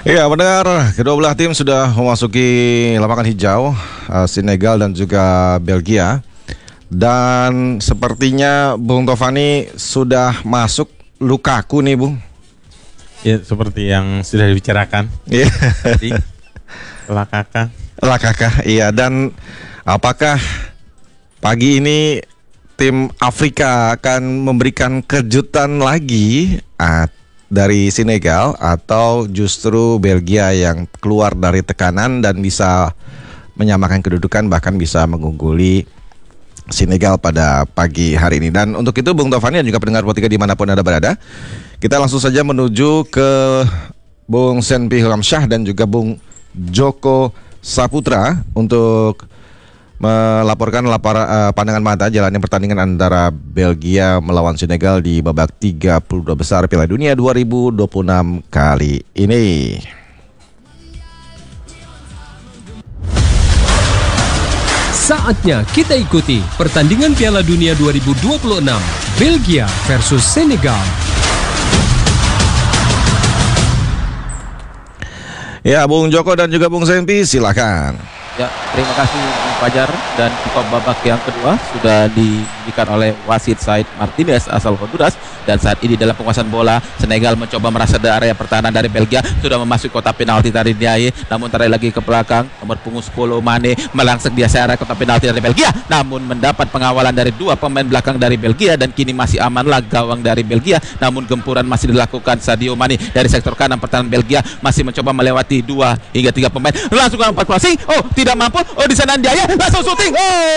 Iya, benar. Kedua belah tim sudah memasuki lapangan hijau, Senegal dan juga Belgia. Dan sepertinya Bung Tovani sudah masuk Lukaku nih, Bung. Ya, seperti yang sudah dibicarakan. Iya. Tadi Lakaka, iya. Dan apakah pagi ini tim Afrika akan memberikan kejutan lagi dari Senegal, atau justru Belgia yang keluar dari tekanan dan bisa menyamakan kedudukan, bahkan bisa mengungguli Senegal pada pagi hari ini? Dan untuk itu Bung Tovani dan juga pendengar Pro3 dimanapun Anda berada, kita langsung saja menuju ke Bung Senpi Hamsyah dan juga Bung Joko Saputra untuk melaporkan pandangan mata jalannya pertandingan antara Belgia melawan Senegal di babak 32 besar Piala Dunia 2026 kali ini. Saatnya kita ikuti pertandingan Piala Dunia 2026 Belgia versus Senegal. Ya, Bung Joko dan juga Bung Senpi, silakan. Ya, terima kasih Bung Fajar. Dan kick-off babak yang kedua sudah diberikan oleh wasit Said Martinez asal Honduras. Dan saat ini dalam penguasaan bola, Senegal mencoba merasa dari area pertahanan dari Belgia, sudah memasuki kotak penalti dari Ndiaye, namun tarik lagi ke belakang, nomor punggung 10 Mane melangsung di area kotak penalti dari Belgia, namun mendapat pengawalan dari dua pemain belakang dari Belgia, dan kini masih amanlah gawang dari Belgia, namun gempuran masih dilakukan. Sadio Mane dari sektor kanan pertahanan Belgia masih mencoba melewati 2 hingga 3 pemain, langsung ke 4 crossing, tidak mampu, di sana Ndiaye langsung syuting,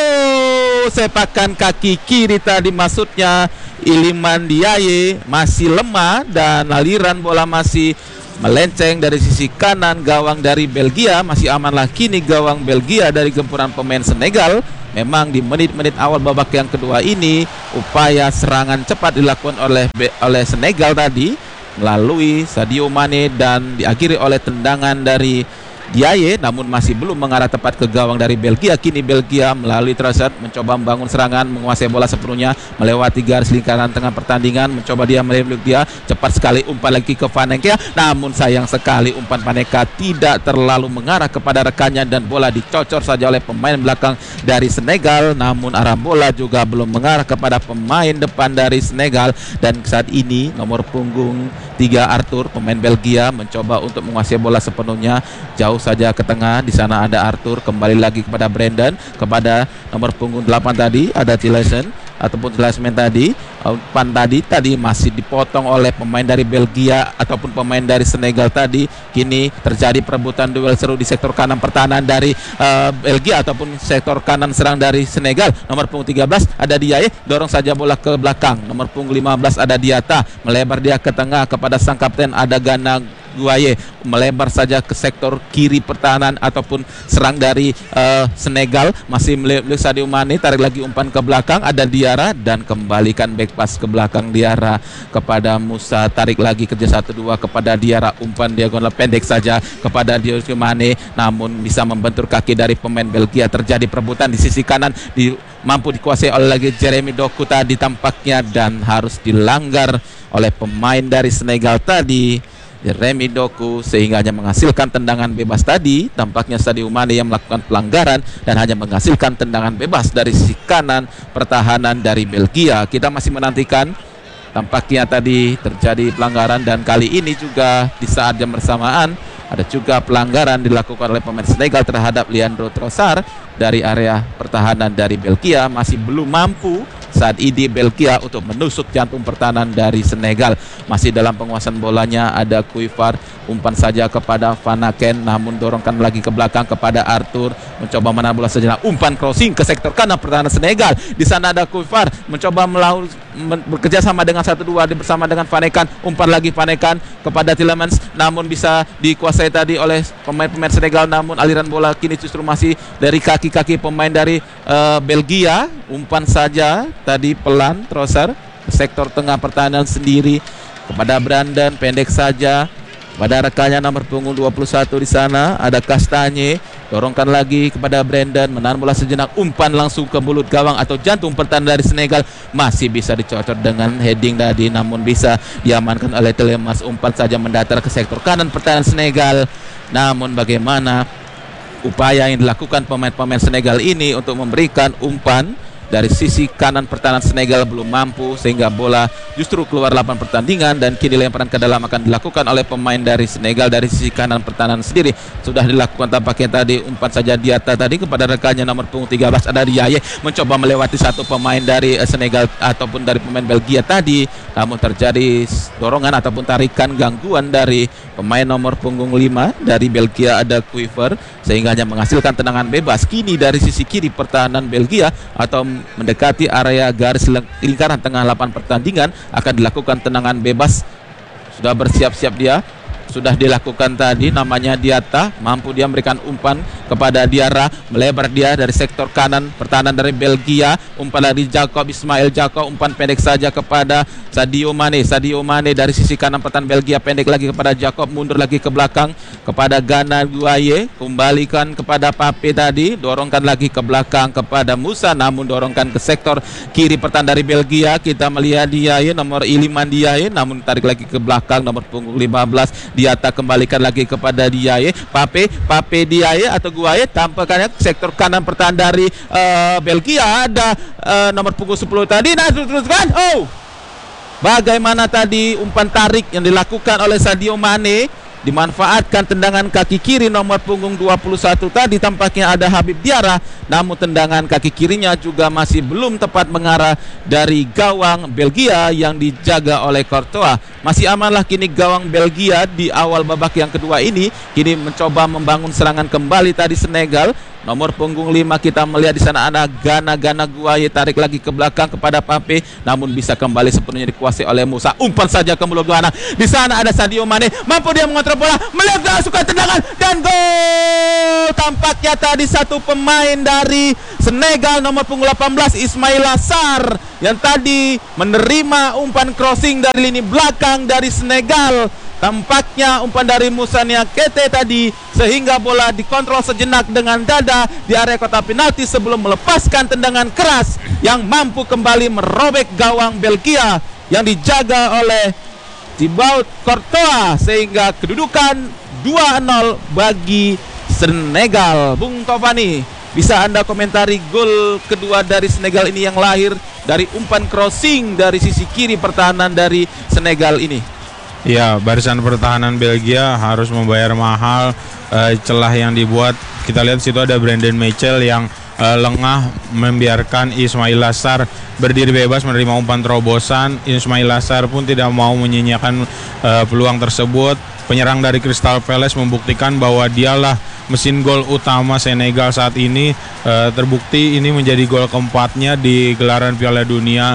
sepakan kaki kiri tadi maksudnya Iliman Ndiaye masih lemah, dan aliran bola masih melenceng dari sisi kanan gawang dari Belgia. Masih amanlah kini gawang Belgia dari gempuran pemain Senegal. Memang di menit-menit awal babak yang kedua ini upaya serangan cepat dilakukan oleh Senegal tadi melalui Sadio Mane dan diakhiri oleh tendangan dari Ndiaye, namun masih belum mengarah tepat ke gawang dari Belgia. Kini Belgia melalui Trossard mencoba membangun serangan, menguasai bola sepenuhnya, melewati garis lingkaran tengah pertandingan, mencoba dia meliput dia, cepat sekali umpan lagi ke Panenka, namun sayang sekali umpan Panenka tidak terlalu mengarah kepada rekannya, dan bola dicocor saja oleh pemain belakang dari Senegal, namun arah bola juga belum mengarah kepada pemain depan dari Senegal. Dan saat ini nomor punggung 3 Arthur, pemain Belgia, mencoba untuk menguasai bola sepenuhnya, jauh saja ke tengah. Di sana ada Arthur, kembali lagi kepada Brandon, kepada nomor punggung 8 tadi ada Tillerson ataupun Tillerson tadi. Umpan tadi masih dipotong oleh pemain dari Belgia ataupun pemain dari Senegal tadi. Kini terjadi perebutan duel seru di sektor kanan pertahanan dari Belgia ataupun sektor kanan serang dari Senegal. Nomor punggung 13 ada Ndiaye, dorong saja bola ke belakang. Nomor punggung 15 ada Diatta, melebar dia ke tengah kepada sang kapten ada Gana Guaye, melebar saja ke sektor kiri pertahanan ataupun serang dari Senegal. Masih melihat Sadio Mane, tarik lagi umpan ke belakang ada Diarra, dan kembalikan back pass ke belakang Diarra kepada Musa, tarik lagi kerja 1-2 kepada Diarra, umpan diagonal pendek saja kepada Sadio Mane, namun bisa membentur kaki dari pemain Belgia. Terjadi perebutan di sisi kanan, mampu dikuasai oleh lagi Jeremy Doku tadi tampaknya, dan harus dilanggar oleh pemain dari Senegal tadi, Jeremy Doku, sehingga hanya menghasilkan tendangan bebas tadi. Tampaknya Sadio Mane yang melakukan pelanggaran dan hanya menghasilkan tendangan bebas dari sisi kanan pertahanan dari Belgia. Kita masih menantikan, tampaknya tadi terjadi pelanggaran, dan kali ini juga di saat yang bersamaan ada juga pelanggaran dilakukan oleh pemain Senegal terhadap Leandro Trossard dari area pertahanan dari Belgia. Masih belum mampu saat ini Belgia untuk menusuk jantung pertahanan dari Senegal. Masih dalam penguasaan bolanya ada Kuifar, umpan saja kepada Van Aken, namun dorongkan lagi ke belakang kepada Arthur, mencoba menahan bola sejenak, umpan crossing ke sektor kanan pertahanan Senegal. Di sana ada Kuifar mencoba bekerja sama dengan 1-2 bersama dengan Van Aken, umpan lagi Van Aken kepada Tillemans, namun bisa dikuasai tadi oleh pemain-pemain Senegal, namun aliran bola kini justru masih dari kaki-kaki pemain dari Belgia. Umpan saja tadi pelan Trossard ke sektor tengah pertahanan sendiri kepada Brandon, pendek saja pada rekannya nomor punggung 21 di sana ada Kastanye, dorongkan lagi kepada Brandon, menahan bola sejenak, umpan langsung ke mulut gawang atau jantung pertahanan dari Senegal, masih bisa dicocok dengan heading tadi, namun bisa diamankan oleh Tielemans. Umpan saja mendatar ke sektor kanan pertahanan Senegal, namun bagaimana upaya yang dilakukan pemain-pemain Senegal ini untuk memberikan umpan dari sisi kanan pertahanan Senegal belum mampu, sehingga bola justru keluar lapangan pertandingan, dan kini lemparan ke dalam akan dilakukan oleh pemain dari Senegal dari sisi kanan pertahanan sendiri. Sudah dilakukan tampaknya tadi, umpan saja Diatta tadi kepada rekannya nomor punggung 13 ada Diaye, mencoba melewati satu pemain dari Senegal ataupun dari pemain Belgia tadi, namun terjadi dorongan ataupun tarikan gangguan dari pemain nomor punggung 5 dari Belgia ada Kluivert, sehingga hanya menghasilkan tendangan bebas. Kini dari sisi kiri pertahanan Belgia atau mendekati area garis lingkaran tengah lapangan pertandingan akan dilakukan tendangan bebas. Sudah bersiap-siap dia, sudah dilakukan tadi, namanya Diatta, mampu dia memberikan umpan kepada Diarra, melebar dia dari sektor kanan pertahanan dari Belgia, umpan dari Ismail Jacob, umpan pendek saja kepada Sadio Mane dari sisi kanan pertahanan Belgia, pendek lagi kepada Jacob, mundur lagi ke belakang kepada Gana Guaye, kembalikan kepada Pape tadi, dorongkan lagi ke belakang kepada Musa, namun dorongkan ke sektor kiri pertahanan dari Belgia. Kita melihat Diaye, nomor Iliman Diaye, namun tarik lagi ke belakang nomor punggung 15 Diatta, kembalikan lagi kepada Diaye, Pape Diaye atau Guaye, tampaknya sektor kanan pertahanan dari Belgia ada nomor punggung 10 tadi. Nah, teruskan. Bagaimana tadi umpan tarik yang dilakukan oleh Sadio Mane, dimanfaatkan tendangan kaki kiri nomor punggung 21 tadi, tampaknya ada Habib Diarra, namun tendangan kaki kirinya juga masih belum tepat mengarah dari gawang Belgia yang dijaga oleh Courtois. Masih amanlah kini gawang Belgia di awal babak yang kedua ini. Kini mencoba membangun serangan kembali tadi Senegal. Nomor punggung 5 kita melihat di sana ada Gana Guaye, tarik lagi ke belakang kepada Pape, namun bisa kembali sepenuhnya dikuasai oleh Musa. Umpan saja ke mulut Gana. Di sana ada Sadio Mane, mampu dia mengontrol bola, melihat suka tendangan dan gol. Tampaknya tadi satu pemain dari Senegal nomor punggung 18 Ismaila Sarr yang tadi menerima umpan crossing dari lini belakang dari Senegal. Tampaknya umpan dari Moussa Niakhaté tadi, sehingga bola dikontrol sejenak dengan dada di area kotak penalti sebelum melepaskan tendangan keras yang mampu kembali merobek gawang Belgia yang dijaga oleh Thibaut Courtois, sehingga kedudukan 2-0 bagi Senegal. Bung Tovani, bisa Anda komentari gol kedua dari Senegal ini yang lahir dari umpan crossing dari sisi kiri pertahanan dari Senegal ini? Ya, barisan pertahanan Belgia harus membayar mahal celah yang dibuat. Kita lihat situ ada Brandon Mitchell yang lengah membiarkan Ismaila Sarr berdiri bebas menerima umpan terobosan. Ismaila Sarr pun tidak mau menyia-nyiakan peluang tersebut. Penyerang dari Crystal Palace membuktikan bahwa dialah mesin gol utama Senegal saat ini. Terbukti ini menjadi gol keempatnya di gelaran Piala Dunia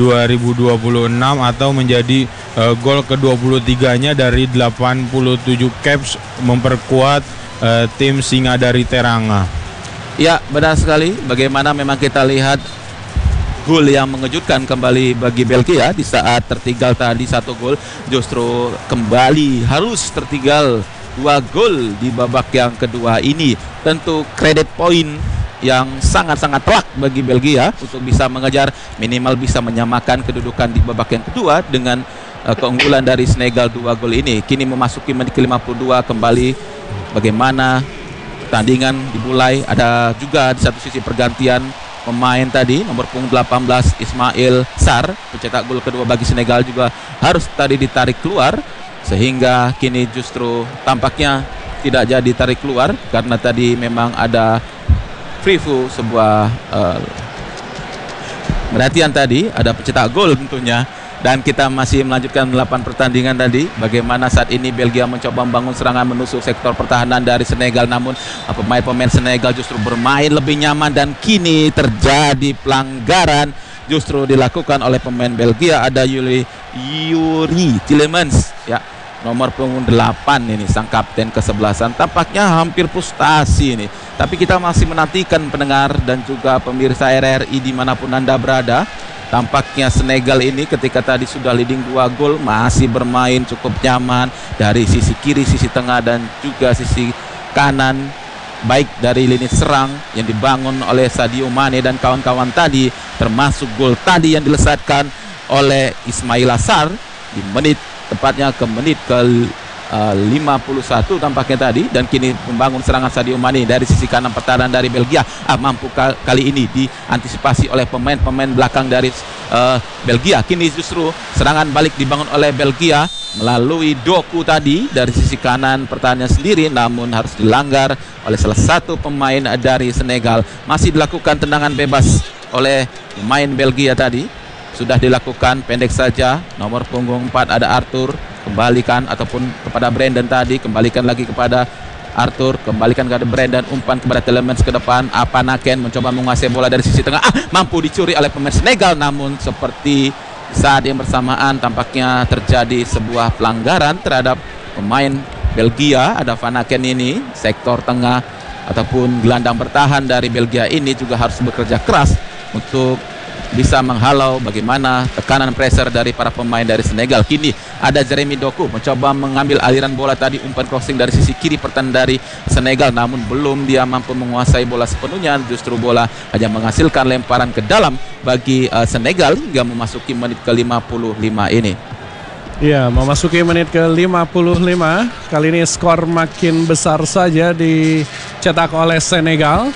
2026 atau menjadi gol ke-23-nya dari 87 caps, memperkuat tim Singa dari Teranga. Ya, benar sekali. Bagaimana memang kita lihat gol yang mengejutkan kembali bagi Belgia di saat tertinggal tadi 1 gol, justru kembali harus tertinggal 2 gol di babak yang kedua ini. Tentu kredit poin yang sangat-sangat telak bagi Belgia untuk bisa mengejar, minimal bisa menyamakan kedudukan di babak yang kedua dengan keunggulan dari Senegal 2 gol ini. Kini memasuki menit ke-52 kembali. Bagaimana pertandingan dimulai, ada juga di satu sisi pergantian pemain tadi, nomor punggung 18 Ismail Sarr, pencetak gol kedua bagi Senegal, juga harus tadi ditarik keluar, sehingga kini justru tampaknya tidak jadi tarik keluar karena tadi memang ada preview sebuah perhatian tadi, ada pencetak gol tentunya. Dan kita masih melanjutkan 8 pertandingan tadi. Bagaimana saat ini Belgia mencoba membangun serangan menusuk sektor pertahanan dari Senegal, namun pemain-pemain Senegal justru bermain lebih nyaman, dan kini terjadi pelanggaran justru dilakukan oleh pemain Belgia. Ada Yuri Tielemans, ya, nomor punggung 8 ini, sang kapten ke-11. Tampaknya hampir frustasi ini. Tapi kita masih menantikan pendengar dan juga pemirsa RRI dimanapun Anda berada. Tampaknya Senegal ini ketika tadi sudah leading 2 gol masih bermain cukup nyaman dari sisi kiri, sisi tengah, dan juga sisi kanan baik dari lini serang yang dibangun oleh Sadio Mane dan kawan-kawan tadi, termasuk gol tadi yang dilesatkan oleh Ismail Assar di menit, tepatnya ke menit ke 51 tampaknya tadi. Dan kini membangun serangan Sadio Mane dari sisi kanan pertahanan dari Belgia. Mampu kali ini diantisipasi oleh pemain-pemain belakang dari Belgia. Kini justru serangan balik dibangun oleh Belgia melalui Doku tadi dari sisi kanan pertahanan sendiri, namun harus dilanggar oleh salah satu pemain dari Senegal. Masih dilakukan tendangan bebas oleh pemain Belgia tadi. Sudah dilakukan pendek saja, nomor punggung 4 ada Arthur, kembalikan ataupun kepada Brandon tadi, kembalikan lagi kepada Arthur, kembalikan kepada Brandon, umpan kepada Telemans ke depan. Apanaken mencoba menguasai bola dari sisi tengah, mampu dicuri oleh pemain Senegal, namun seperti saat yang bersamaan tampaknya terjadi sebuah pelanggaran terhadap pemain Belgia. Ada Vanaken ini, sektor tengah ataupun gelandang bertahan dari Belgia ini juga harus bekerja keras untuk bisa menghalau bagaimana tekanan pressure dari para pemain dari Senegal. Kini ada Jeremy Doku mencoba mengambil aliran bola tadi, umpan crossing dari sisi kiri pertahanan dari Senegal, namun belum dia mampu menguasai bola sepenuhnya. Justru bola hanya menghasilkan lemparan ke dalam bagi Senegal hingga memasuki menit ke-55 ini. Ya, memasuki menit ke-55. Kali ini skor makin besar saja dicetak oleh Senegal.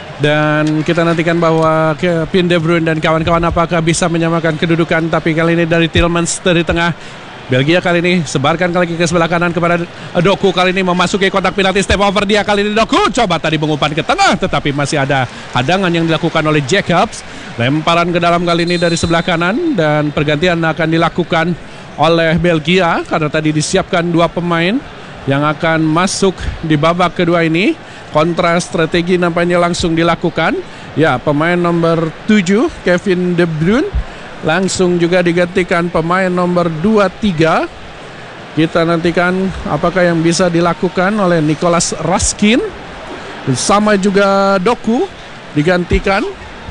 Dan kita nantikan bahwa Kevin De Bruyne dan kawan-kawan apakah bisa menyamakan kedudukan. Tapi kali ini dari Tielemans dari tengah. Belgia kali ini sebarkan lagi ke sebelah kanan kepada Doku. Kali ini memasuki kotak penalti, step over dia kali ini Doku. Coba tadi mengumpan ke tengah, tetapi masih ada hadangan yang dilakukan oleh Jacobs. Lemparan ke dalam kali ini dari sebelah kanan. Dan pergantian akan dilakukan oleh Belgia karena tadi disiapkan 2 pemain yang akan masuk di babak kedua ini. Kontra strategi nampaknya langsung dilakukan. Ya, pemain nomor 7 Kevin De Bruyne langsung juga digantikan pemain nomor 23. Kita nantikan apakah yang bisa dilakukan oleh Nicolas Raskin. Sama juga Doku digantikan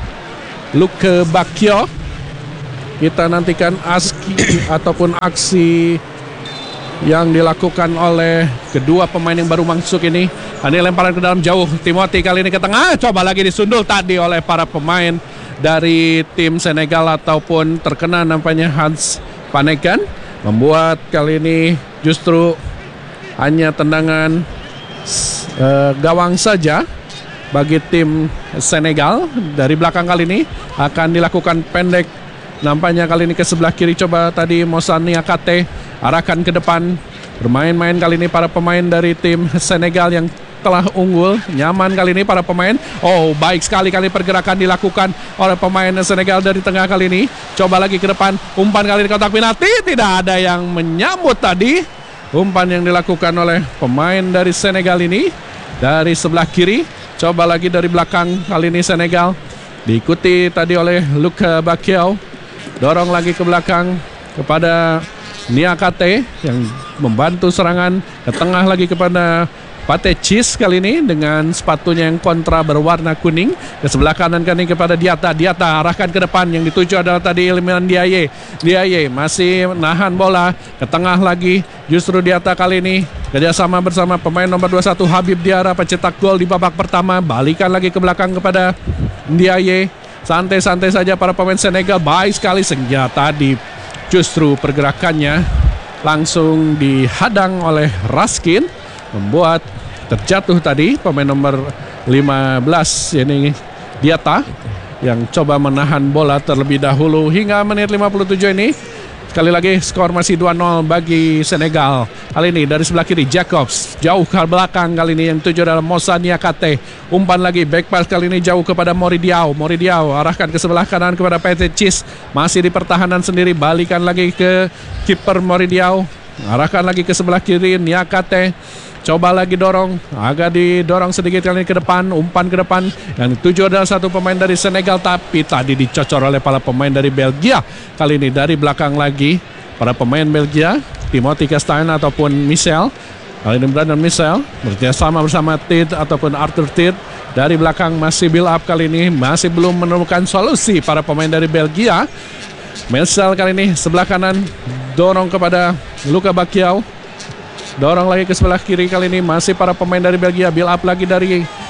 Luke Bakio. Kita nantikan ataupun aksi yang dilakukan oleh kedua pemain yang baru masuk ini. Ini lemparan ke dalam jauh, Timothy kali ini ke tengah, coba lagi disundul tadi oleh para pemain dari tim Senegal ataupun terkena nampaknya Hans Vanaken, membuat kali ini justru hanya tendangan gawang saja bagi tim Senegal. Dari belakang kali ini akan dilakukan pendek, nampaknya kali ini ke sebelah kiri, coba tadi Moussa Niakate arahkan ke depan. Bermain-main kali ini para pemain dari tim Senegal yang telah unggul. Nyaman kali ini para pemain. Oh, baik sekali kali pergerakan dilakukan oleh pemain Senegal dari tengah kali ini. Coba lagi ke depan, umpan kali ini kotak penalti, tidak ada yang menyambut tadi umpan yang dilakukan oleh pemain dari Senegal ini. Dari sebelah kiri, coba lagi dari belakang kali ini Senegal, diikuti tadi oleh Luke Bakio. Dorong lagi ke belakang kepada Niakate yang membantu serangan ke tengah lagi kepada Patecis kali ini dengan sepatunya yang kontra berwarna kuning. Ke sebelah kanan kali kepada Diata arahkan ke depan, yang dituju adalah tadi Iliman Ndiaye masih nahan bola ke tengah lagi. Justru Diata kali ini kerjasama bersama pemain nomor 21 Habib Diarra pencetak gol di babak pertama. Balikan lagi ke belakang kepada Ndiaye. Santai-santai saja para pemain Senegal, baik sekali senjata tadi. Justru pergerakannya langsung dihadang oleh Raskin, membuat terjatuh tadi pemain nomor 15 ini Diata yang coba menahan bola terlebih dahulu. Hingga menit 57 ini sekali lagi skor masih 2-0 bagi Senegal. Kali ini dari sebelah kiri Jacobs, jauh ke belakang kali ini yang tujuh adalah Moussa Niakate. Umpan lagi back pass kali ini jauh kepada Moridiao arahkan ke sebelah kanan kepada Patecis, masih di pertahanan sendiri, balikan lagi ke kiper Moridiao, arahkan lagi ke sebelah kiri Niakate. Coba lagi dorong, agak didorong sedikit kali ini ke depan, umpan ke depan. Yang dituju adalah satu pemain dari Senegal, tapi tadi dicocor oleh para pemain dari Belgia. Kali ini dari belakang lagi para pemain Belgia, Timothy Castagne ataupun Michel. Kali ini Brandon Michel bekerjasama bersama Tid ataupun Arthur Tid. Dari belakang masih build up kali ini, masih belum menemukan solusi para pemain dari Belgia. Michel kali ini sebelah kanan dorong kepada Luka Bakio. Dorong lagi ke sebelah kiri kali ini masih para pemain dari Belgia, build up lagi dari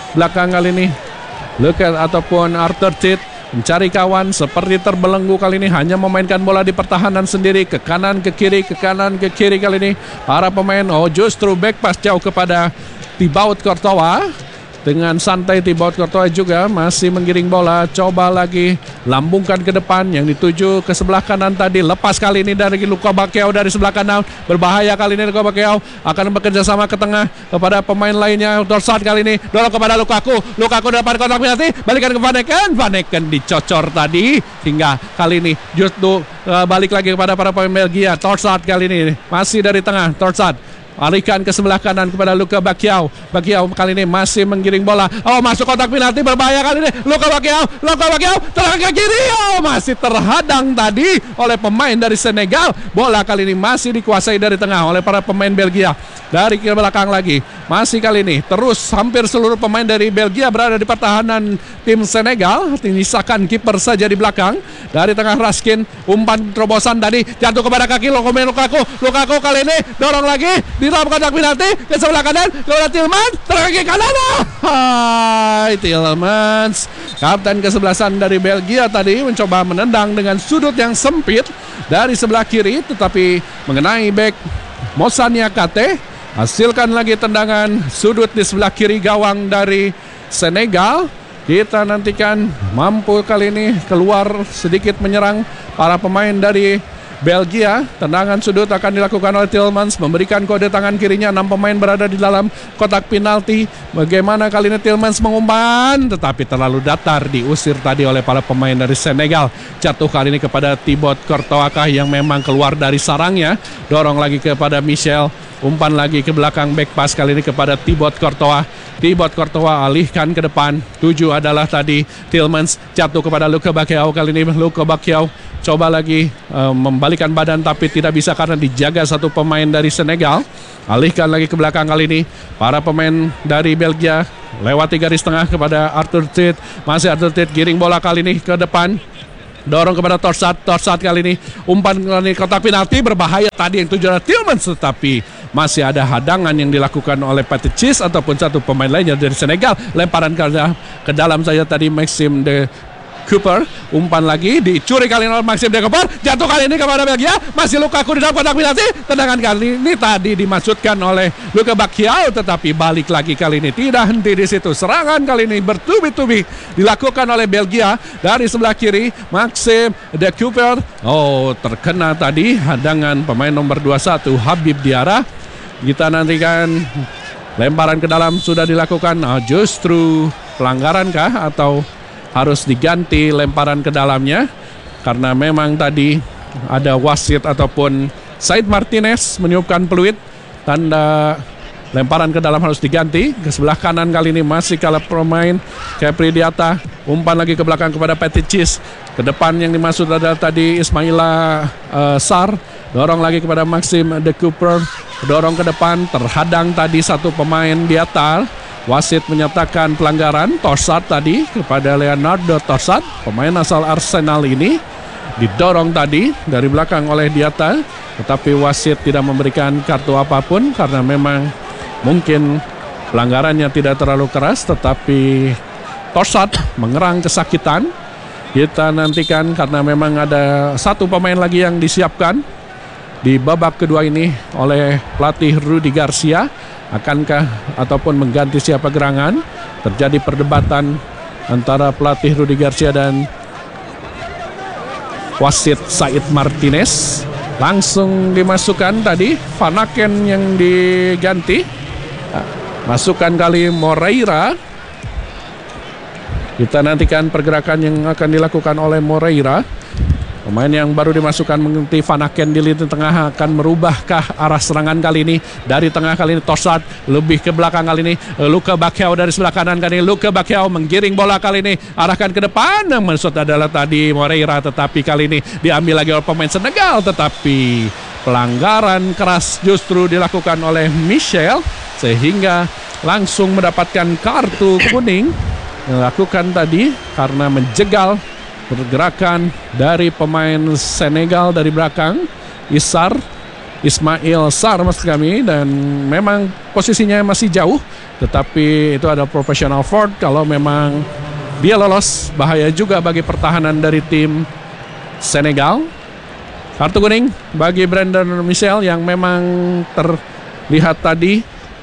belakang kali ini. Luka ataupun Arthur Tit mencari kawan seperti terbelenggu kali ini, hanya memainkan bola di pertahanan sendiri, ke kanan ke kiri, ke kanan ke kiri kali ini. Para pemain justru back pass jauh kepada Thibaut Courtois. Dengan santai Thibaut Courtois juga masih menggiring bola, coba lagi lambungkan ke depan yang dituju ke sebelah kanan tadi. Lepas kali ini dari Luka Bacchio dari sebelah kanan, berbahaya kali ini. Luka Bacchio akan bekerja sama ke tengah kepada pemain lainnya. Dorsat kali ini dorong kepada Lukaku depan kotak penalti, balikan ke Van Eken dicocor tadi, hingga kali ini justru balik lagi kepada para pemain Belgia. Dorsat kali ini masih dari tengah. Dorsat alihkan ke sebelah kanan kepada Luka Bacchio. Bacchio kali ini masih menggiring bola. Masuk kotak penalti, berbahaya kali ini. Luka Bacchio terang ke kiri. Masih terhadang tadi oleh pemain dari Senegal. Bola kali ini masih dikuasai dari tengah oleh para pemain Belgia. Dari ke belakang lagi, masih kali ini terus hampir seluruh pemain dari Belgia berada di pertahanan tim Senegal. Menyisakan kiper saja di belakang. Dari tengah Raskin, umpan terobosan tadi jatuh kepada kaki Lukaku kali ini dorong lagi di dalam kotak penalti ke sebelah kanan kepada Tielemans, terang ke kanan. Tielemans, kapten kesebelasan dari Belgia tadi mencoba menendang dengan sudut yang sempit dari sebelah kiri, tetapi mengenai bek Moussa Niakhaté. Hasilkan lagi tendangan sudut di sebelah kiri gawang dari Senegal. Kita nantikan mampu kali ini keluar sedikit menyerang para pemain dari Belgia. Tendangan sudut akan dilakukan oleh Tielemans, memberikan kode tangan kirinya. 6 pemain berada di dalam kotak penalti. Bagaimana kali ini Tielemans mengumpan, tetapi terlalu datar, diusir tadi oleh para pemain dari Senegal. Jatuh kali ini kepada Thibaut Courtois yang memang keluar dari sarangnya. Dorong lagi kepada Michel, umpan lagi ke belakang, back pass kali ini kepada Thibaut Courtois. Thibaut Courtois alihkan ke depan. 7 adalah tadi Tielemans, jatuh kepada Luka Bacchio kali ini. Luka Bacchio coba lagi membalikan badan, tapi tidak bisa karena dijaga satu pemain dari Senegal. Alihkan lagi ke belakang kali ini. Para pemain dari Belgia lewati garis tengah kepada Arthur Tit. Masih Arthur Tit, giring bola kali ini ke depan. Dorong kepada Torsat kali ini. Umpan kali ini kotak penalti, berbahaya tadi yang tujuan Tielemans, tetapi masih ada hadangan yang dilakukan oleh Petit Ciss ataupun satu pemain lainnya dari Senegal. Lemparan ke dalam saja tadi Maxime de Cooper. Umpan lagi dicuri kali ini oleh Maxime de Cooper. Jatuh kali ini kepada Belgia. Masih Lukaku di dalam kotak penalti. Tendangan kali ini tadi dimaksudkan oleh Luka Bacchio, tetapi balik lagi kali ini. Tidak henti di situ. Serangan kali ini bertubi-tubi dilakukan oleh Belgia dari sebelah kiri. Maxime de Cooper. Terkena tadi hadangan pemain nomor 21 Habib Diarra. Kita nantikan lemparan ke dalam sudah dilakukan. Justru pelanggaran kah atau harus diganti lemparan ke dalamnya, karena memang tadi ada wasit ataupun Said Martinez meniupkan peluit, tanda lemparan ke dalam harus diganti. Ke sebelah kanan kali ini masih kalah pemain Khépri Diatta. Umpan lagi ke belakang kepada Petit Ciss. Ke depan yang dimaksud adalah tadi Ismaila Sarr. Dorong lagi kepada Maxime de Cooper. Dorong ke depan, terhadang tadi satu pemain Diatta. Wasit menyatakan pelanggaran Torsat tadi kepada Leonardo Torsat, pemain asal Arsenal ini. Didorong tadi dari belakang oleh Diatta, tetapi wasit tidak memberikan kartu apapun karena memang mungkin pelanggarannya tidak terlalu keras, tetapi Torsat mengerang kesakitan. Kita nantikan karena memang ada satu pemain lagi yang disiapkan di babak kedua ini oleh pelatih Rudi Garcia. Akankah ataupun mengganti siapa gerangan? Terjadi perdebatan antara pelatih Rudi Garcia dan wasit Said Martinez. Langsung dimasukkan tadi Van Aken yang diganti. Masukkan kali Moreira. Kita nantikan pergerakan yang akan dilakukan oleh Moreira. Pemain yang baru dimasukkan mengganti Van Aken di lini tengah akan merubahkah arah serangan kali ini? Dari tengah kali ini Torsat, lebih ke belakang kali ini Luka Bacchio dari sebelah kanan kali ini. Luka Bacchio menggiring bola kali ini, arahkan ke depan. Yang maksud adalah tadi Moreira, tetapi kali ini diambil lagi oleh pemain Senegal. Tetapi pelanggaran keras justru dilakukan oleh Michel, sehingga langsung mendapatkan kartu kuning. Dilakukan tadi karena menjegal pergerakan dari pemain Senegal dari belakang. Isar Ismail Sarr maksud kami, dan memang posisinya masih jauh, tetapi itu ada professional forward. Kalau memang dia lolos, bahaya juga bagi pertahanan dari tim Senegal. Kartu kuning bagi Brandon Michel yang memang terlihat tadi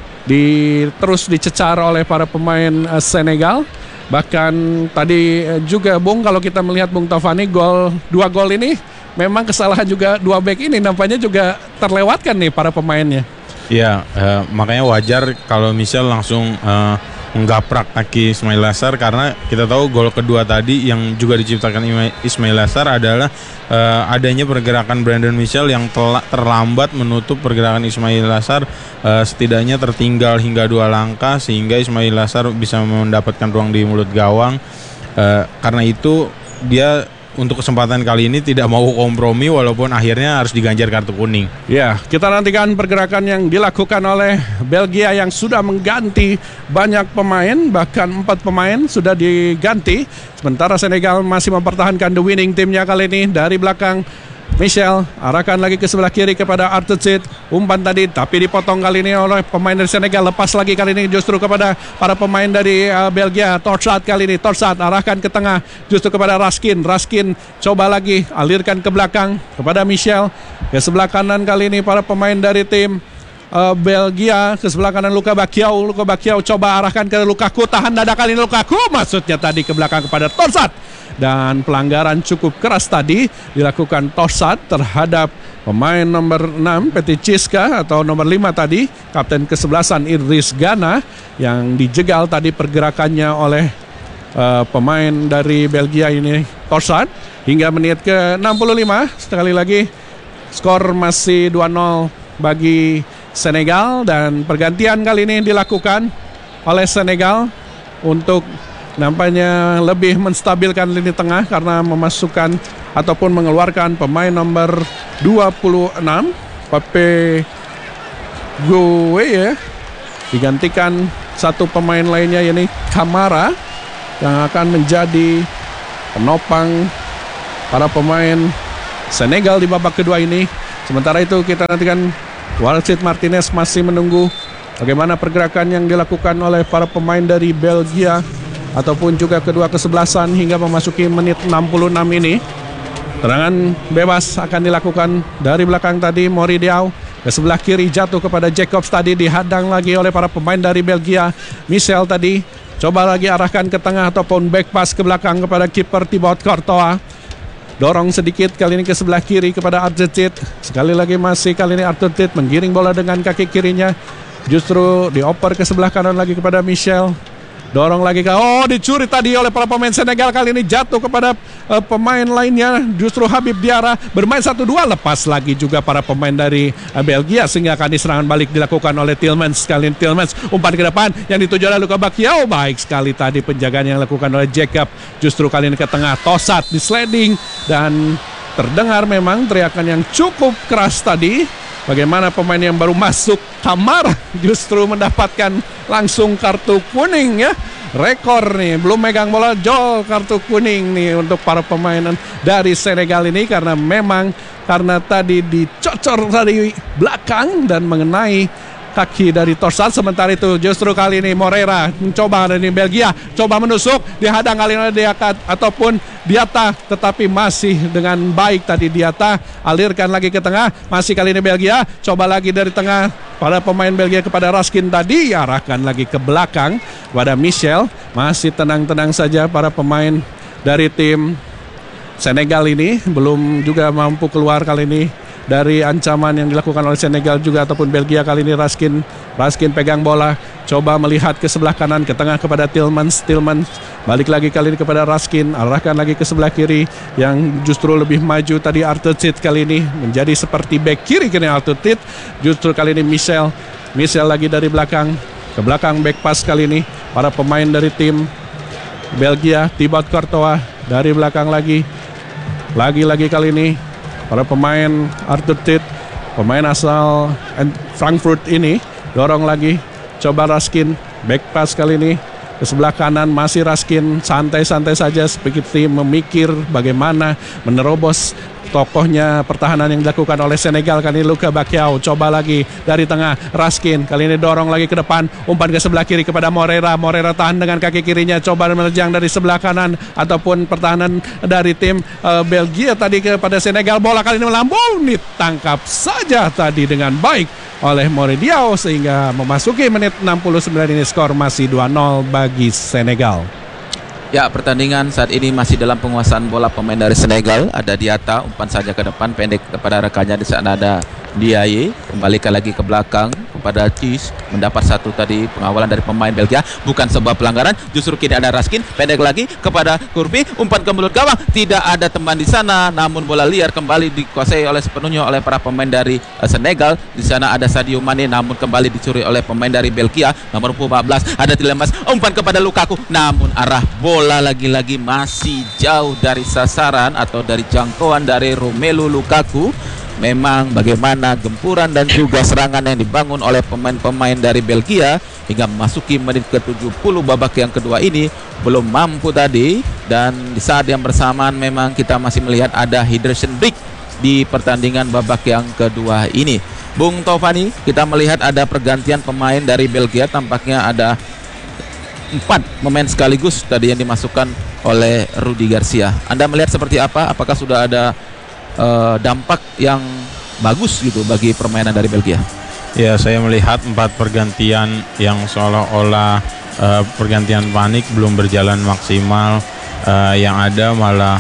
terus dicecar oleh para pemain Senegal. Bahkan tadi juga Bung, kalau kita melihat Bung Taufani, dua gol ini memang kesalahan juga dua bek ini nampaknya juga terlewatkan nih para pemainnya. Iya, makanya wajar kalau Michel langsung menggaprak kaki Ismail Lassar, karena kita tahu gol kedua tadi yang juga diciptakan Ismail Lassar adalah adanya pergerakan Brandon Michel yang terlambat menutup pergerakan Ismail Lassar, setidaknya tertinggal hingga 2 langkah sehingga Ismail Lassar bisa mendapatkan ruang di mulut gawang. Karena itu dia untuk kesempatan kali ini tidak mau kompromi walaupun akhirnya harus diganjar kartu kuning. Ya, kita nantikan pergerakan yang dilakukan oleh Belgia yang sudah mengganti banyak pemain, bahkan 4 pemain sudah diganti. Sementara Senegal masih mempertahankan the winning timnya kali ini. Dari belakang Michel arahkan lagi ke sebelah kiri kepada Artucit. Umpan tadi tapi dipotong kali ini oleh pemain dari Senegal. Lepas lagi kali ini justru kepada para pemain dari Belgia. Torsat kali ini, Torsat arahkan ke tengah justru kepada Raskin. Raskin coba lagi alirkan ke belakang kepada Michel. Ke sebelah kanan kali ini para pemain dari tim Belgia. Ke sebelah kanan Luka Bacchio coba arahkan ke Lukaku. Tahan dada kali ini Lukaku, maksudnya tadi ke belakang kepada Torsat. Dan pelanggaran cukup keras tadi dilakukan Torsat terhadap pemain nomor 6 Petitschka atau nomor 5 tadi, kapten kesebelasan Idris Gana, yang dijegal tadi pergerakannya oleh pemain dari Belgia ini, Torsat. Hingga menit ke 65 sekali lagi skor masih 2-0 bagi Senegal, dan pergantian kali ini dilakukan oleh Senegal untuk nampaknya lebih menstabilkan lini tengah karena memasukkan ataupun mengeluarkan pemain nomor 26 Pape Gueye ya, digantikan satu pemain lainnya yakni Kamara yang akan menjadi penopang para pemain Senegal di babak kedua ini. Sementara itu kita nantikan Walid Martinez masih menunggu bagaimana pergerakan yang dilakukan oleh para pemain dari Belgia ataupun juga kedua kesebelasan hingga memasuki menit 66 ini. Tendangan bebas akan dilakukan dari belakang tadi. Moridiau ke sebelah kiri jatuh kepada Jacobs, tadi dihadang lagi oleh para pemain dari Belgia. Michel tadi coba lagi arahkan ke tengah ataupun back pass ke belakang kepada kiper Thibaut Courtois. Dorong sedikit kali ini ke sebelah kiri kepada Artucit. Sekali lagi masih kali ini Artucit menggiring bola dengan kaki kirinya. Justru dioper ke sebelah kanan lagi kepada Michel. Dorong lagi dicuri tadi oleh para pemain Senegal, kali ini jatuh kepada pemain lainnya. Justru Habib Diarra bermain 1-2, lepas lagi juga para pemain dari Belgia sehingga akan diserangan balik dilakukan oleh Tielemans. Kali ini Tielemans umpan ke depan yang dituju oleh Luka Bacchio. Baik sekali tadi penjagaan yang dilakukan oleh Jacob. Justru kali ini ke tengah Torsat di sliding dan terdengar memang teriakan yang cukup keras tadi. Bagaimana pemain yang baru masuk, Kamara, justru mendapatkan langsung kartu kuning ya. Rekor nih, belum megang bola jol kartu kuning nih untuk para pemain dari Senegal ini, karena tadi dicocor dari belakang dan mengenai kaki dari Torsat. Sementara itu justru kali ini Moreira mencoba dari Belgia, coba menusuk, dihadang kali ini Diata ataupun Diata, tetapi masih dengan baik tadi Diata alirkan lagi ke tengah. Masih kali ini Belgia, coba lagi dari tengah pada pemain Belgia kepada Raskin, tadi arahkan lagi ke belakang pada Michel. Masih tenang-tenang saja para pemain dari tim Senegal ini, belum juga mampu keluar kali ini dari ancaman yang dilakukan oleh Senegal juga ataupun Belgia. Kali ini Raskin pegang bola, coba melihat ke sebelah kanan, ke tengah kepada Tielemans, balik lagi kali ini kepada Raskin, arahkan lagi ke sebelah kiri yang justru lebih maju tadi Artucit, kali ini menjadi seperti back kiri kini Artucit. Justru kali ini Michel lagi dari belakang ke belakang, back pass kali ini para pemain dari tim Belgia. Thibaut Courtois dari belakang lagi kali ini para pemain Artucit, pemain asal Frankfurt ini, dorong lagi, coba Raskin, back pass kali ini ke sebelah kanan, masih Raskin santai-santai saja seperti memikir bagaimana menerobos tokohnya pertahanan yang dilakukan oleh Senegal. Kali ini Luka Bakiao coba lagi dari tengah, Raskin kali ini dorong lagi ke depan, umpan ke sebelah kiri kepada Moreira. Moreira tahan dengan kaki kirinya, coba menerjang dari sebelah kanan ataupun pertahanan dari tim Belgia tadi kepada Senegal. Bola kali ini melambung, ditangkap saja tadi dengan baik oleh Morediao sehingga memasuki menit 69 ini skor masih 2-0 bagi Senegal. Ya, pertandingan saat ini masih dalam penguasaan bola pemain dari Senegal. Ada Diata, umpan saja ke depan, pendek kepada rekannya. Di sana ada Diaye, kembalikan lagi ke belakang kepada Cis, mendapat satu tadi pengawalan dari pemain Belgia, bukan sebuah pelanggaran. Justru kini ada Raskin, pendek lagi kepada Kurbi, umpan ke mulut gawang, tidak ada teman di sana, namun bola liar kembali dikuasai oleh sepenuhnya oleh para pemain dari Senegal. Di sana ada Sadio Mane, namun kembali dicuri oleh pemain dari Belgia, nomor 14 ada Tielemans, umpan kepada Lukaku, namun arah bola lagi-lagi masih jauh dari sasaran atau dari jangkauan dari Romelu Lukaku. Memang bagaimana gempuran dan juga serangan yang dibangun oleh pemain-pemain dari Belgia hingga memasuki menit ke-70 babak yang kedua ini belum mampu tadi. Dan di saat yang bersamaan memang kita masih melihat ada hydration break di pertandingan babak yang kedua ini. Bung Taufani, kita melihat ada pergantian pemain dari Belgia, tampaknya ada 4 pemain sekaligus tadi yang dimasukkan oleh Rudi Garcia. Anda melihat seperti apa? Apakah sudah ada dampak yang bagus gitu bagi permainan dari Belgia? Ya, saya melihat 4 pergantian yang seolah-olah pergantian panik belum berjalan maksimal. Yang ada malah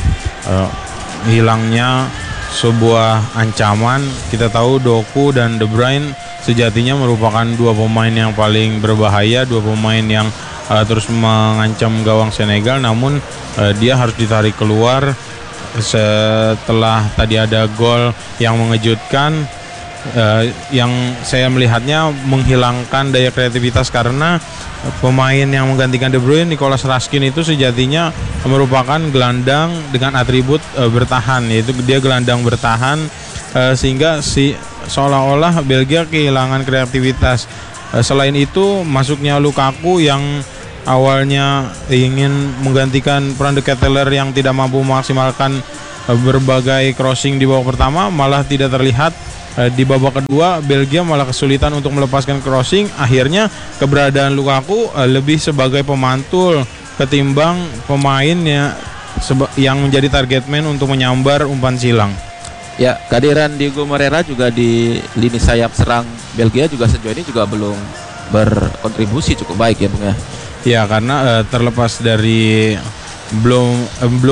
hilangnya sebuah ancaman. Kita tahu Doku dan De Bruyne sejatinya merupakan 2 pemain yang paling berbahaya, 2 pemain yang terus mengancam gawang Senegal, namun dia harus ditarik keluar setelah tadi ada gol yang mengejutkan, yang saya melihatnya menghilangkan daya kreativitas karena pemain yang menggantikan De Bruyne, Nicolas Raskin, itu sejatinya merupakan gelandang dengan atribut bertahan, yaitu dia gelandang bertahan, sehingga seolah-olah Belgia kehilangan kreativitas. Selain itu masuknya Lukaku yang awalnya ingin menggantikan peran De Ketelaere yang tidak mampu memaksimalkan berbagai crossing di babak pertama, malah tidak terlihat. Di babak kedua Belgia malah kesulitan untuk melepaskan crossing. Akhirnya keberadaan Lukaku lebih sebagai pemantul ketimbang pemainnya yang menjadi target man untuk menyambar umpan silang. Ya, kehadiran Diego Moreira juga di lini sayap serang Belgia juga sejauh ini juga belum berkontribusi cukup baik ya, Bung ya. Ya, karena terlepas dari belum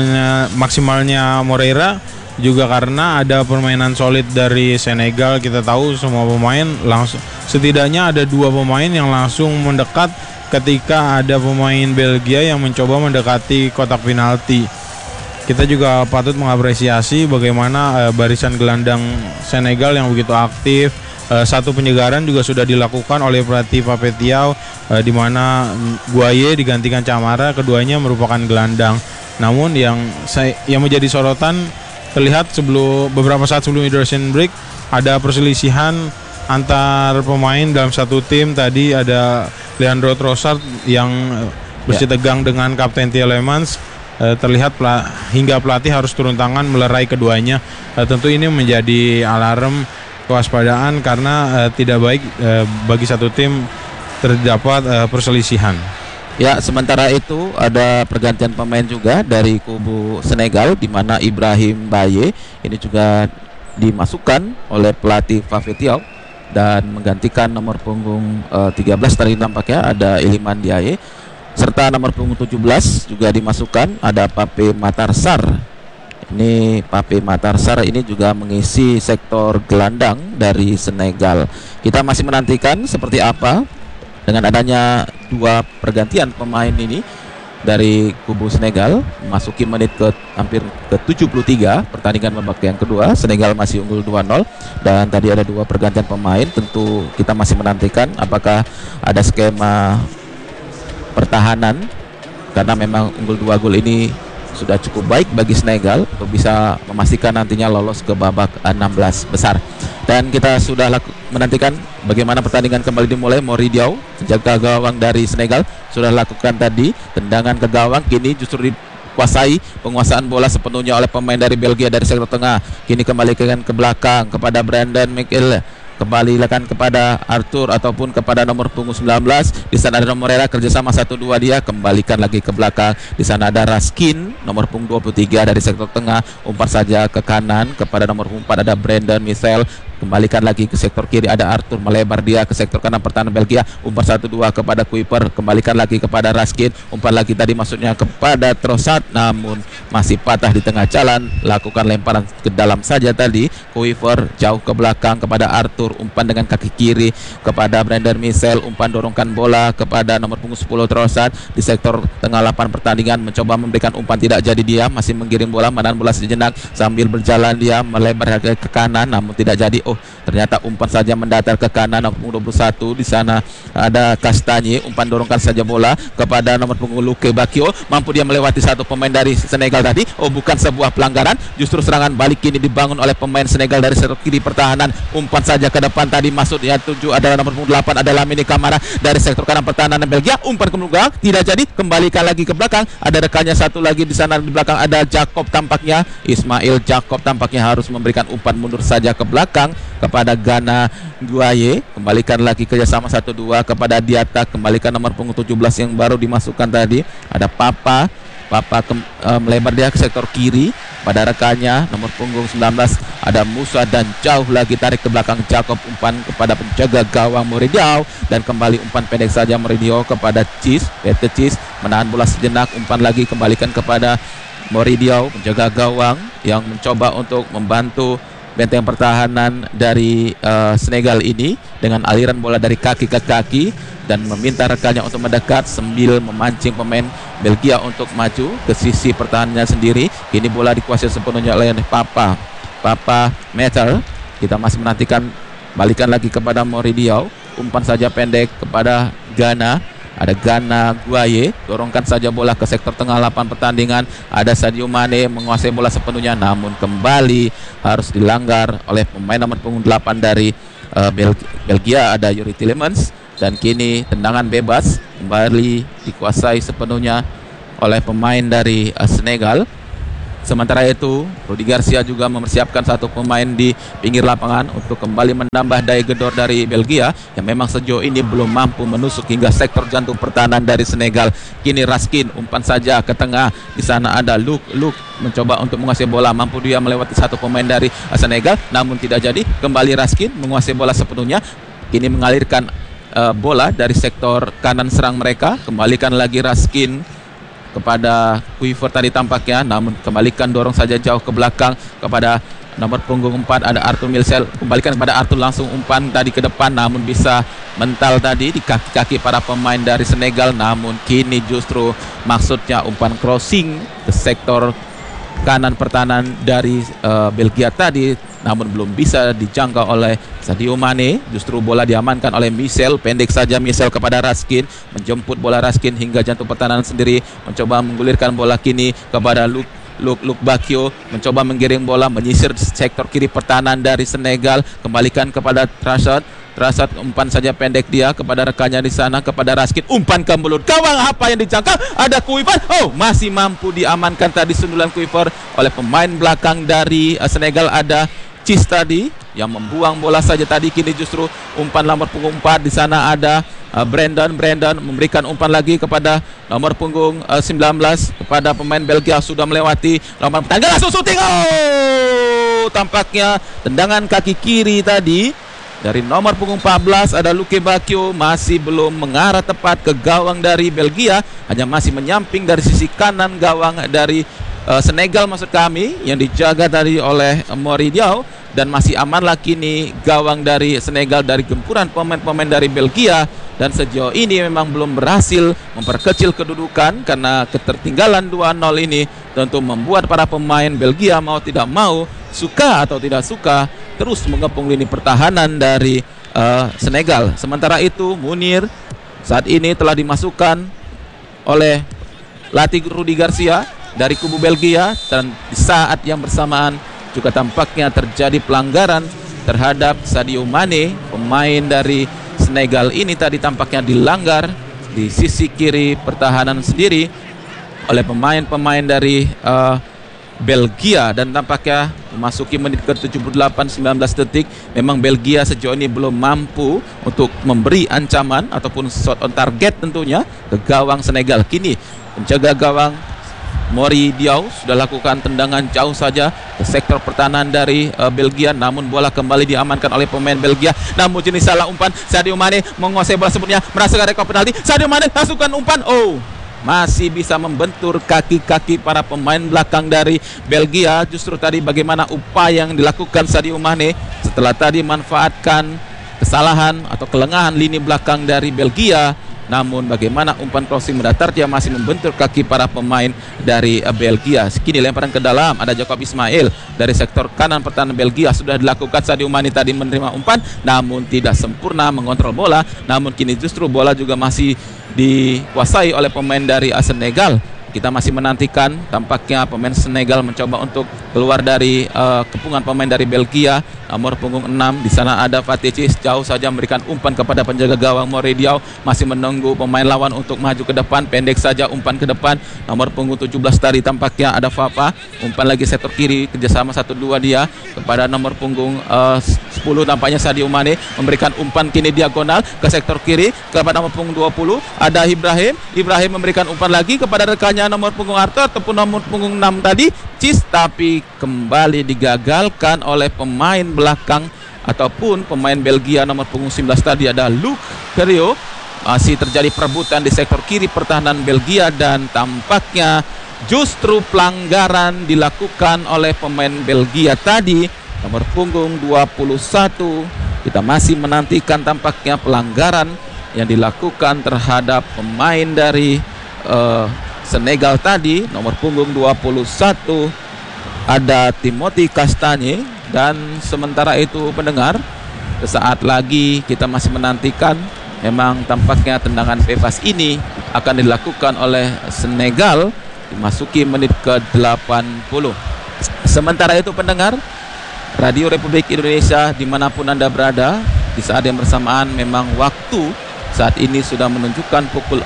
maksimalnya Moreira, juga karena ada permainan solid dari Senegal. Kita tahu semua pemain langsung, setidaknya ada 2 pemain yang langsung mendekat ketika ada pemain Belgia yang mencoba mendekati kotak penalti. Kita juga patut mengapresiasi bagaimana barisan gelandang Senegal yang begitu aktif. Satu penyegaran juga sudah dilakukan oleh pelatih Papetiao, di mana Guaye digantikan Camara, keduanya merupakan gelandang. Namun yang menjadi sorotan, terlihat beberapa saat sebelum hydration break ada perselisihan antar pemain dalam satu tim. Tadi ada Leandro Trossard yang bersitegang dengan Kapten Tielemans. Terlihat hingga pelatih harus turun tangan melerai keduanya. Tentu ini menjadi alarm kewaspadaan karena tidak baik bagi satu tim terdapat perselisihan. Ya, sementara itu ada pergantian pemain juga dari kubu Senegal, di mana Ibrahim Baye ini juga dimasukkan oleh pelatih Papetiao dan menggantikan nomor punggung 13 tadi nampaknya ada Iliman Ndiaye, serta nomor punggung 17 juga dimasukkan ada Pape Matar Sarr. Ini Pape Matar Sarr ini juga mengisi sektor gelandang dari Senegal. Kita masih menantikan seperti apa dengan adanya 2 pergantian pemain ini dari kubu Senegal. Memasuki menit hampir ke 73 pertandingan babak yang kedua. Senegal masih unggul 2-0 dan tadi ada 2 pergantian pemain. Tentu kita masih menantikan apakah ada skema pertahanan, karena memang unggul 2 gol ini sudah cukup baik bagi Senegal untuk bisa memastikan nantinya lolos ke babak 16 besar. Dan kita sudah menantikan bagaimana pertandingan kembali dimulai. Morediao, penjaga gawang dari Senegal, sudah lakukan tadi tendangan ke gawang, kini justru dikuasai penguasaan bola sepenuhnya oleh pemain dari Belgia dari sektor tengah. Kini kembalikan ke belakang kepada Brandon Michael. Kembalikan kepada Arthur ataupun kepada nomor punggung 19. Di sana ada Morera, kerjasama 1-2 dia. Kembalikan lagi ke belakang. Di sana ada Raskin, nomor punggung 23 dari sektor tengah. Umpan saja ke kanan kepada nomor punggung 4 ada Brandon Michel. Kembalikan lagi ke sektor kiri ada Arthur, melebar dia ke sektor kanan pertahanan Belgia. Umpan 1-2 kepada Kuiper, kembalikan lagi kepada Raskin. Umpan lagi tadi maksudnya kepada Trossard, namun masih patah di tengah jalan. Lakukan lemparan ke dalam saja tadi. Kuiper jauh ke belakang kepada Arthur. Umpan dengan kaki kiri kepada Brandon Michel. Umpan dorongkan bola kepada nomor punggung 10 Trossard di sektor tengah lapangan pertandingan. Mencoba memberikan umpan, tidak jadi dia. Masih menggiring bola, menahan bola sejenak sambil berjalan dia melebar ke kanan, namun tidak jadi. Oh, ternyata umpan saja mendatar ke kanan nomor punggung 21. Di sana ada Kastanye. Umpan dorongkan saja bola kepada nomor punggung Luke Bakio. Mampu dia melewati satu pemain dari Senegal tadi. Oh, bukan sebuah pelanggaran. Justru serangan balik kini dibangun oleh pemain Senegal dari sektor kiri pertahanan. Umpan saja ke depan tadi maksudnya 7 adalah nomor punggung 8 ada Lamine Camara dari sektor kanan pertahanan Belgia. Umpan ke belakang tidak jadi. Kembalikan lagi ke belakang. Ada rekannya satu lagi di sana di belakang ada Jacob tampaknya. Ismail Jacob tampaknya harus memberikan umpan mundur saja ke belakang kepada Gana Guaye. Kembalikan lagi kerjasama 1-2 kepada Diata. Kembalikan nomor punggung 17 yang baru dimasukkan tadi ada Papa melebar dia ke sektor kiri pada rekannya nomor punggung 19 ada Musa dan jauh lagi tarik ke belakang Jacob. Umpan kepada penjaga gawang Moridiao dan kembali umpan pendek saja Moridiao kepada Peter Cis menahan bola sejenak. Umpan lagi kembalikan kepada Moridiao, penjaga gawang yang mencoba untuk membantu benteng pertahanan dari Senegal ini dengan aliran bola dari kaki ke kaki dan meminta rekannya untuk mendekat sambil memancing pemain Belgia untuk maju ke sisi pertahanannya sendiri. Kini bola dikuasai sepenuhnya oleh Papa Meter. Kita masih menantikan balikan lagi kepada Moridiao. Umpan saja pendek kepada Gana. Ada Gana Guaye, dorongkan saja bola ke sektor tengah lapangan pertandingan. Ada Sadio Mane menguasai bola sepenuhnya, namun kembali harus dilanggar oleh pemain nomor punggung 8 dari Belgia ada Yuri Tielemans. Dan kini tendangan bebas kembali dikuasai sepenuhnya oleh pemain dari Senegal. Sementara itu Rudi Garcia juga mempersiapkan satu pemain di pinggir lapangan untuk kembali menambah daya gedor dari Belgia yang memang sejauh ini belum mampu menusuk hingga sektor jantung pertahanan dari Senegal. Kini Raskin umpan saja ke tengah. Di sana ada Luke mencoba untuk menguasai bola, mampu dia melewati satu pemain dari Senegal namun tidak jadi. Kembali Raskin menguasai bola sepenuhnya. Kini mengalirkan bola dari sektor kanan serang mereka. Kembalikan lagi Raskin kepada Kuiver tadi tampaknya, namun kembalikan dorong saja jauh ke belakang kepada nomor punggung 4 ada Arthur Milsel. Kembalikan kepada Arthur, langsung umpan tadi ke depan namun bisa mental tadi di kaki-kaki para pemain dari Senegal. Namun kini justru maksudnya umpan crossing ke sektor kanan pertahanan dari Belgia tadi, namun belum bisa dijangkau oleh Sadio Mane. Justru bola diamankan oleh Michel. Pendek saja Michel kepada Raskin, menjemput bola Raskin hingga jantung pertahanan sendiri, mencoba menggulirkan bola kini kepada Luke Bakio, mencoba menggiring bola menyisir sektor kiri pertahanan dari Senegal. Kembalikan kepada Trossard, umpan saja pendek dia kepada rekannya di sana kepada Raskin. Umpan ke mulut gawang, apa yang dijangkau? Ada Kuiper. Oh, masih mampu diamankan tadi sundulan Kuiper oleh pemain belakang dari Senegal ada Cis tadi yang membuang bola saja tadi. Kini justru umpan nomor punggung 4 di sana ada Brandon memberikan umpan lagi kepada nomor punggung 19 kepada pemain Belgia. Sudah melewati nomor pertandingan, langsung syuting. Oh, tampaknya tendangan kaki kiri tadi dari nomor punggung 14 ada Luke Bakio masih belum mengarah tepat ke gawang dari Belgia, hanya masih menyamping dari sisi kanan gawang dari Senegal maksud kami, yang dijaga tadi oleh Moridiao. Dan masih amanlah kini gawang dari Senegal dari gempuran pemain-pemain dari Belgia. Dan sejauh ini memang belum berhasil memperkecil kedudukan karena ketertinggalan 2-0 ini tentu membuat para pemain Belgia mau tidak mau, suka atau tidak suka, terus mengepung lini pertahanan dari Senegal. Sementara itu Munir saat ini telah dimasukkan oleh pelatih Rudi Garcia dari kubu Belgia, dan di saat yang bersamaan juga tampaknya terjadi pelanggaran terhadap Sadio Mane, pemain dari Senegal ini tadi tampaknya dilanggar di sisi kiri pertahanan sendiri oleh pemain-pemain dari Belgia, dan tampaknya memasuki menit ke-78 19 detik. Memang Belgia sejauh ini belum mampu untuk memberi ancaman ataupun shot on target tentunya ke gawang Senegal. Kini penjaga gawang Mori Diaw sudah lakukan tendangan jauh saja ke sektor pertahanan dari Belgia, namun bola kembali diamankan oleh pemain Belgia. Namun jenis salah umpan, Sadio Mane menguasai bola sebelumnya, merasakan rekor penalti. Sadio Mane masukkan umpan, masih bisa membentur kaki-kaki para pemain belakang dari Belgia. Justru tadi bagaimana upaya yang dilakukan Sadio Mane setelah tadi manfaatkan kesalahan atau kelengahan lini belakang dari Belgia, namun bagaimana umpan crossing mendatar, dia masih membentur kaki para pemain dari Belgia. Kini lemparan ke dalam, ada Jacob Ismail dari sektor kanan pertahanan Belgia. Sudah dilakukan, Sadio Mane tadi menerima umpan namun tidak sempurna mengontrol bola. Namun kini justru bola juga masih dikuasai oleh pemain dari Senegal. Kita masih menantikan, tampaknya pemain Senegal mencoba untuk keluar dari kepungan pemain dari Belgia. Nomor punggung 6 di sana ada Fatih Cis, jauh saja memberikan umpan kepada penjaga gawang Mori Diaw, masih menunggu pemain lawan untuk maju ke depan, pendek saja umpan ke depan. Nomor punggung 17 tadi tampaknya ada Fafa, umpan lagi sektor kiri, kerjasama 1-2 dia kepada nomor punggung 10 tampaknya Sadio Mane memberikan umpan kini diagonal ke sektor kiri kepada nomor punggung 20 ada Ibrahim memberikan umpan lagi kepada rekannya nomor punggung Arthur ataupun nomor punggung 6 tadi Cis, tapi kembali digagalkan oleh pemain belakang ataupun pemain Belgia. Nomor punggung 19 tadi ada Luc Perio. Masih terjadi perebutan di sektor kiri pertahanan Belgia, dan tampaknya justru pelanggaran dilakukan oleh pemain Belgia tadi. Nomor punggung 21, kita masih menantikan tampaknya pelanggaran yang dilakukan terhadap pemain dari Senegal tadi. Nomor punggung 21 ada Timothy Castagne. Dan sementara itu pendengar, sesaat lagi kita masih menantikan, memang tampaknya tendangan bebas ini akan dilakukan oleh Senegal dimasuki menit ke-80. Sementara itu pendengar Radio Republik Indonesia dimanapun Anda berada, di saat yang bersamaan memang waktu saat ini sudah menunjukkan pukul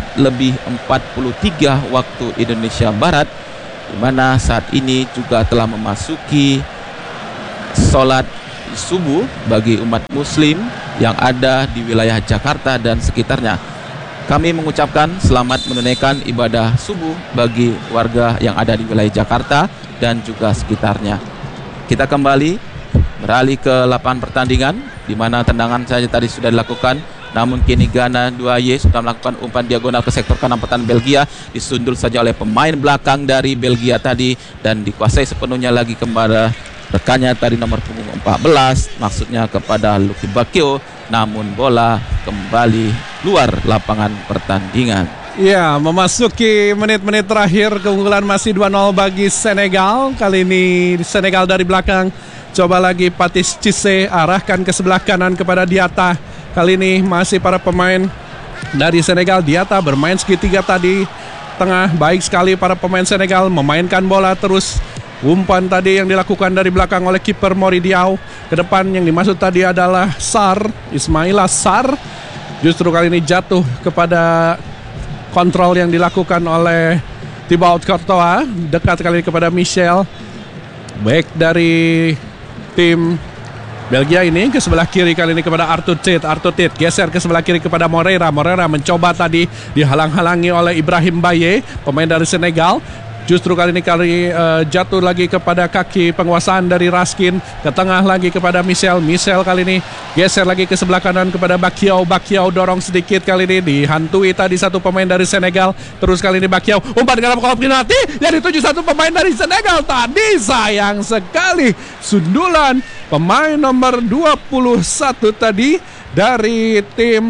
4:43 waktu Indonesia Barat, di mana saat ini juga telah memasuki sholat subuh bagi umat muslim yang ada di wilayah Jakarta dan sekitarnya. Kami mengucapkan selamat menunaikan ibadah subuh bagi warga yang ada di wilayah Jakarta dan juga sekitarnya. Kita kembali beralih ke lapangan pertandingan, di mana tendangan saja tadi sudah dilakukan. Namun kini Gana 2Y sudah melakukan umpan diagonal ke sektor kanan pertahanan Belgia, disundul saja oleh pemain belakang dari Belgia tadi dan dikuasai sepenuhnya lagi kepada rekannya tadi nomor punggung 14, maksudnya kepada Lucky Bakio, namun bola kembali luar lapangan pertandingan. Ya, memasuki menit-menit terakhir, keunggulan masih 2-0 bagi Senegal. Kali ini Senegal dari belakang, coba lagi Patis Cisse arahkan ke sebelah kanan kepada Diatta. Kali ini masih para pemain dari Senegal. Diatta bermain segitiga tadi, tengah baik sekali para pemain Senegal memainkan bola terus. Umpan tadi yang dilakukan dari belakang oleh kiper Mori Diaw. Ke depan yang dimaksud tadi adalah Ismaila Sarr. Justru kali ini jatuh kepada kontrol yang dilakukan oleh Thibaut Courtois. Dekat kali ini kepada Michel. Back dari tim Belgia ini ke sebelah kiri kali ini kepada Arthur Tit geser ke sebelah kiri kepada Moreira mencoba tadi dihalang-halangi oleh Ibrahim Baye, pemain dari Senegal. Justru kali ini jatuh lagi kepada kaki penguasaan dari Raskin. Ke tengah lagi kepada Michel kali ini geser lagi ke sebelah kanan kepada Bakiau dorong sedikit, kali ini dihantui tadi satu pemain dari Senegal. Terus kali ini Bakiau umpan dalam kolam penalti yang dituju satu pemain dari Senegal tadi. Sayang sekali sundulan pemain nomor 21 tadi dari tim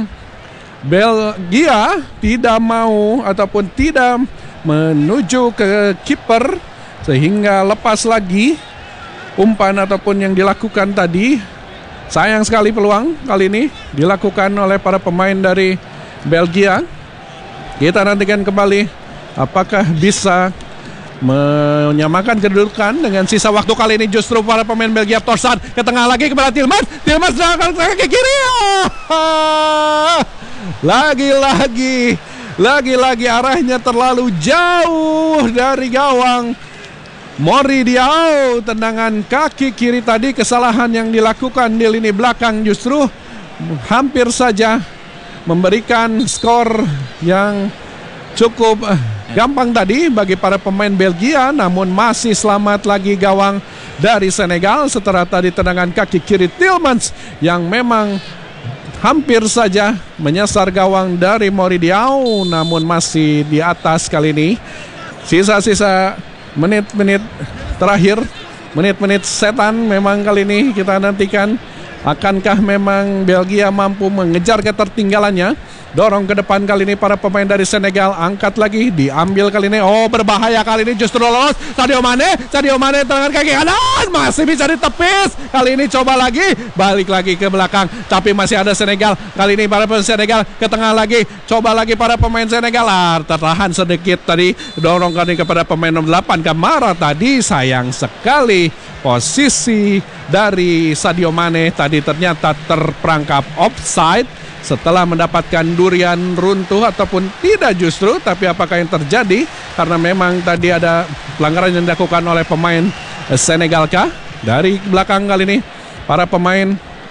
Belgia tidak mau ataupun tidak menuju ke kiper sehingga lepas lagi umpan ataupun yang dilakukan tadi. Sayang sekali peluang kali ini dilakukan oleh para pemain dari Belgia. Kita nantikan kembali apakah bisa menyamakan kedudukan dengan sisa waktu. Kali ini justru para pemain Belgia Torsan ke tengah lagi kepada Tielemans ke kiri. Lagi-lagi Lagi-lagi arahnya terlalu jauh dari gawang. Mori Diaw, tendangan kaki kiri tadi, kesalahan yang dilakukan di lini belakang justru hampir saja memberikan skor yang cukup gampang tadi bagi para pemain Belgia, namun masih selamat lagi gawang dari Senegal setelah tadi tendangan kaki kiri Tielemans yang memang hampir saja menyasar gawang dari Mori Diaw, namun masih di atas kali ini. Sisa-sisa menit-menit terakhir, menit-menit setan memang kali ini kita nantikan. Akankah memang Belgia mampu mengejar ketertinggalannya? Dorong ke depan kali ini para pemain dari Senegal. Angkat lagi, diambil kali ini. Oh, berbahaya kali ini, justru lolos. Sadio Mane tangan kaki kanan, masih bisa ditepis. Kali ini coba lagi, balik lagi ke belakang, tapi masih ada Senegal. Kali ini para pemain Senegal ke tengah lagi. Coba lagi para pemain Senegal. Tertahan sedikit tadi. Dorong kali kepada pemain nomor 8 Kamara tadi. Sayang sekali posisi dari Sadio Mane tadi ternyata terperangkap offside setelah mendapatkan durian runtuh ataupun tidak justru. Tapi apakah yang terjadi? Karena memang tadi ada pelanggaran yang dilakukan oleh pemain Senegal kah? Dari belakang kali ini para pemain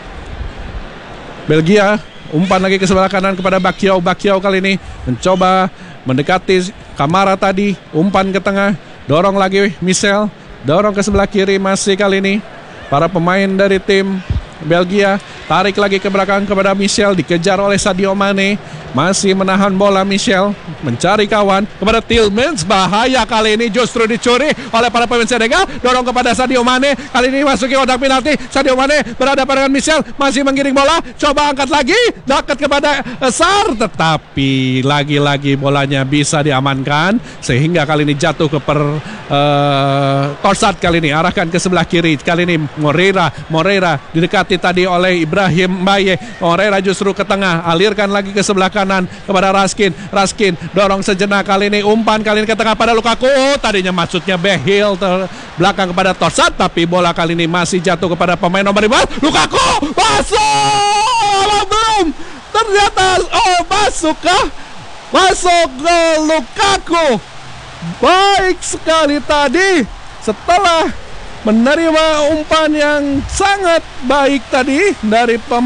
Belgia umpan lagi ke sebelah kanan kepada Bakiau. Bakiau kali ini mencoba mendekati Kamara tadi, umpan ke tengah, dorong lagi Michel, dorong ke sebelah kiri masih kali ini para pemain dari tim Belgia. Tarik lagi ke belakang kepada Michel, dikejar oleh Sadio Mane, masih menahan bola Michel, mencari kawan kepada Tielemans. Bahaya kali ini justru dicuri oleh para pemain Senegal. Dorong kepada Sadio Mane, kali ini masuki kotak penalti. Sadio Mane berhadapan dengan Michel, masih menggiring bola, coba angkat lagi, dekat kepada Sar, tetapi lagi-lagi bolanya bisa diamankan sehingga kali ini jatuh ke Torsat. Kali ini arahkan ke sebelah kiri. Kali ini Moreira didekati tadi oleh Ibrahim Mbaye. Moreira justru ke tengah, alirkan lagi ke sebelah kanan kepada Raskin. Dorong sejenak, kali ini umpan kali ini ke tengah pada Lukaku. Tadinya maksudnya Behil belakang kepada Torsat, tapi bola kali ini masih jatuh kepada pemain nomor 5 Lukaku. Masuk! Belum. Ternyata masuk kah? Masuk ke Lukaku. Baik sekali tadi setelah menerima umpan yang sangat baik tadi dari pemain